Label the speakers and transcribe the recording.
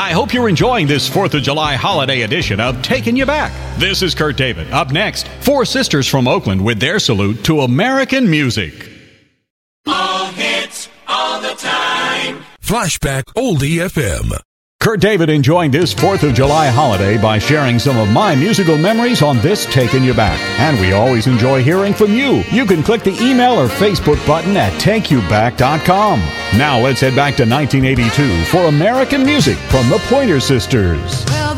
Speaker 1: I hope you're enjoying this 4th of July holiday edition of Taking You Back. This is Kurt David. Up next, Four Sisters from Oakland with their salute to American music.
Speaker 2: All hits, all the time.
Speaker 3: Flashback Oldie FM.
Speaker 1: Kurt David enjoying this 4th of July holiday by sharing some of my musical memories on this Taking You Back. And we always enjoy hearing from you. You can click the email or Facebook button at takeyouback.com. Now let's head back to 1982 for American music from the Pointer Sisters.